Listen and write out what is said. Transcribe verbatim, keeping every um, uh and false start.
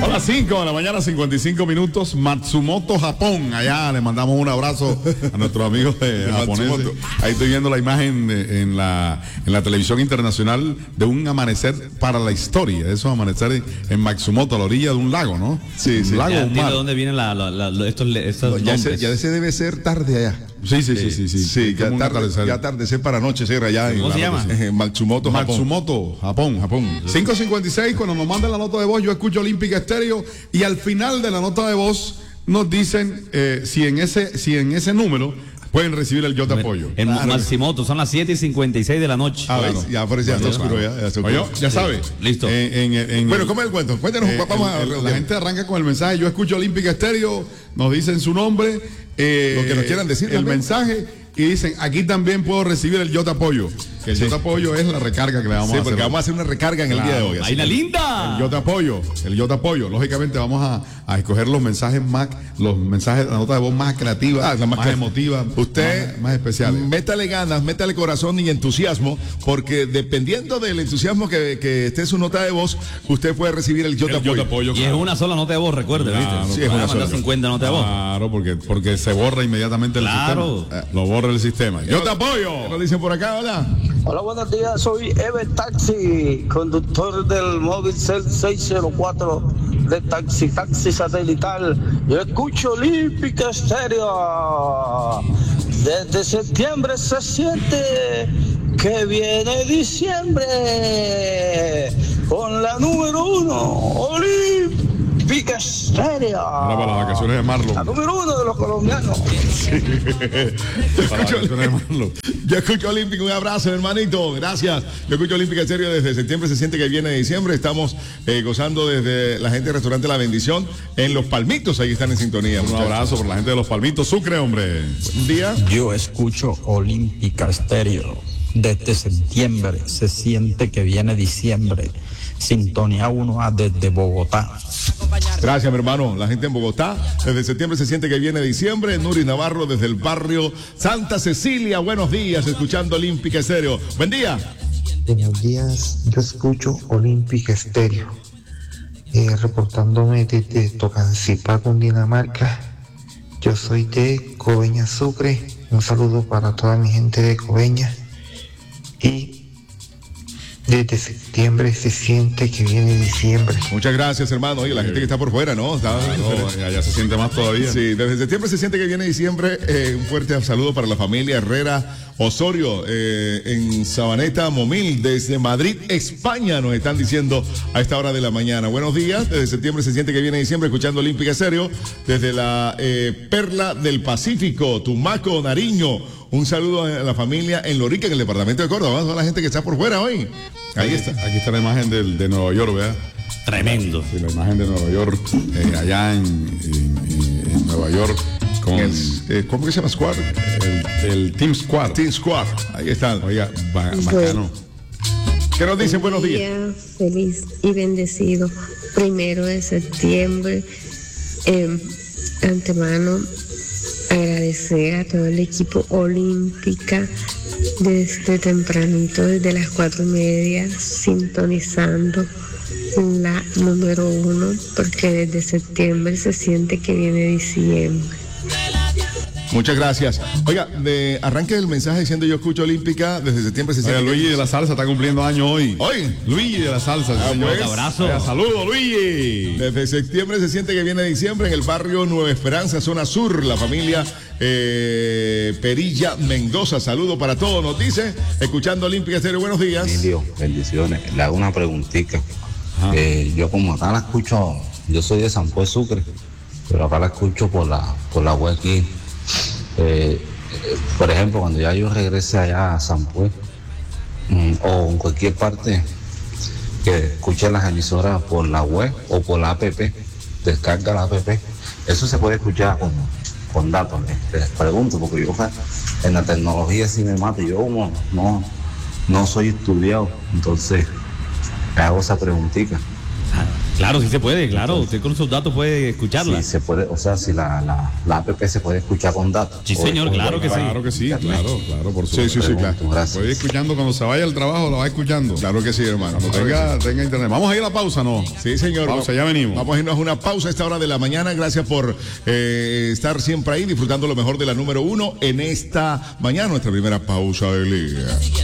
A las cinco de la mañana, cincuenta y cinco minutos, Matsumoto, Japón. Allá le mandamos un abrazo a nuestros amigos de japoneses. Ahí estoy viendo la imagen de, en, la, en la televisión internacional de un amanecer para la historia. Esos amaneceres en Matsumoto, a la orilla de un lago, ¿no? Sí, sí. Un lago, ya, un mar. ¿de dónde vienen la, la, la, estos, estos No, ya, nombres? ese, ya ese debe ser tarde allá. Sí, sí, sí, sí, sí. Sí, ya, Como un tarde, atardecer. ya atardecer para anochecer allá en, ¿Cómo se llama? en Matsumoto, Japón. Matsumoto, Japón. Japón. cinco cincuenta y seis, cuando nos mandan la nota de voz, yo escucho Olímpica Estéreo y al final de la nota de voz nos dicen eh, si en ese si en ese número pueden recibir el Yo Te Apoyo. En Claro. Matsumoto, son las siete y cincuenta y seis de la noche. Ah, Claro. ¿ves? Ya aparece, ya está Claro. oscuro ya. Ya, está oscuro. Oye, ya sabe. Listo. En, en, en- Bueno, ¿cómo es el cuento? Cuéntanos, eh, vamos el- a... el- la gente arranca con el mensaje, yo escucho Olímpica Estéreo, nos dicen su nombre, eh, Lo que nos quieran decir el también. mensaje y dicen, aquí también puedo recibir el Yo Te Apoyo. Que el Sí. Yo Te Apoyo es la recarga que le vamos Sí, a hacer. porque vamos a hacer una recarga en el Claro. día de hoy. así ¡Ahí la que- linda! El Yo Te Apoyo, el Yo Te Apoyo. Lógicamente vamos a, a escoger los mensajes más, los mensajes, la nota de voz más creativas, Ah, la más, más cre- emotivas, Usted más, más especiales. métale ganas, métale corazón y entusiasmo, porque dependiendo del entusiasmo que, que esté en su nota de voz, usted puede recibir el Yo Te El Yo Te Apoyo. Apoyo. Y es claro. una sola nota de voz, recuerde, Claro, ¿viste? sí, es Van una a mandar sola. cincuenta notas de voz. Claro, porque, porque se borra inmediatamente el Claro. sistema. Eh, Lo borra el sistema. Yo Te Apoyo. ¿Qué nos dicen por acá? Hola. Hola, buenos días. Soy Eve Taxi, conductor del móvil seis cero cuatro de Taxi, Taxi Satelital. Yo escucho Olímpica Estéreo. Desde septiembre se siente que viene diciembre con la número uno, Olímpica Estéreo. Ahora para las vacaciones de Marlon. La número uno de los colombianos. Para las vacaciones de Marlon. Yo escucho Olímpica, un abrazo, hermanito, gracias. Yo escucho Olímpica en serio desde septiembre, se siente que viene diciembre. Estamos eh, gozando desde la gente del restaurante La Bendición en Los Palmitos, ahí están en sintonía. Un muchachos. abrazo por la gente de Los Palmitos, Sucre, hombre. Un día. Yo escucho Olímpica Estéreo. Desde septiembre se siente que viene diciembre. Sintonía uno A desde Bogotá. Gracias, mi hermano. La gente en Bogotá, desde septiembre se siente que viene diciembre. Nuri Navarro desde el barrio Santa Cecilia. Buenos días, escuchando Olímpica Estéreo. Buen día. Buenos días, yo escucho Olímpica Estéreo, eh, reportándome desde Tocancipá, Cundinamarca. Yo soy de Coveñas, Sucre. Un saludo para toda mi gente de Coveñas. Y desde septiembre se siente que viene diciembre. Muchas gracias, hermano. Oye, la gente que está por fuera, ¿no? Está, No, allá se siente más todavía. Sí, desde septiembre se siente que viene diciembre. Eh, un fuerte saludo para la familia Herrera Osorio eh, en Sabaneta, Momil, desde Madrid, España, nos están diciendo a esta hora de la mañana. Buenos días, desde septiembre se siente que viene diciembre, escuchando Olímpica Estéreo, desde la eh, Perla del Pacífico, Tumaco, Nariño. Un saludo a la familia en Lorica, en el departamento de Córdoba. Vamos a la gente que está por fuera hoy. Ahí está. Aquí está la imagen del, de Nueva York, ¿verdad? Tremendo. Sí, la imagen de Nueva York, eh, allá en, en- en Nueva York, con El, el, eh, ¿Cómo que se llama Squad? el Team Squad. Team Squad. Ahí están. Oiga, ba- bacano. ¿Qué nos dicen? Buenos días. Día feliz y bendecido. Primero de septiembre. Eh, antemano, agradecer a todo el equipo Olímpica desde tempranito, desde las cuatro y media, sintonizando la número uno, porque desde septiembre se siente que viene diciembre. Muchas gracias. Oiga, de arranque del mensaje diciendo yo escucho Olímpica, desde septiembre se Oiga, siente. Luigi de la Salsa está cumpliendo año hoy. Hoy. Luigi de la Salsa, sí, Ah, señor. pues. Abrazo. Oiga, saludos, Luigi. Desde septiembre se siente que viene diciembre en el barrio Nueva Esperanza, zona sur, la familia eh, Perilla Mendoza. Saludo para todos, nos dice, escuchando Olímpica Estéreo. Buenos días. Emilio, bendiciones. Le hago una preguntita. Eh, yo como acá la escucho, yo soy de San Juan Sucre, pero acá la escucho por la por la web aquí. Eh, eh, por ejemplo, cuando ya yo regrese allá a San Juan mm, o en cualquier parte que escuche las emisoras por la web o por la app, descarga la app, eso se puede escuchar con, con datos. Les, les pregunto, porque yo en la tecnología sí me mato, yo como no, no soy estudiado, entonces me hago esa preguntita. Claro, sí se puede, claro. Usted con sus datos puede escucharla. Sí, se puede, o sea, si la, la, la app se puede escuchar con datos. Sí, señor, O- o- claro que sí. Claro que sí, claro, claro, por Sí, supuesto. sí, sí, claro. Gracias. Puede ir escuchando cuando se vaya al trabajo, lo va escuchando. Claro que sí, hermano. Cuando tenga, tenga internet. Vamos a ir a la pausa, ¿no? Sí, señor. Pausa, ya venimos. Vamos a irnos a una pausa a esta hora de la mañana. Gracias por eh, estar siempre ahí disfrutando lo mejor de la número uno en esta mañana, nuestra primera pausa del día.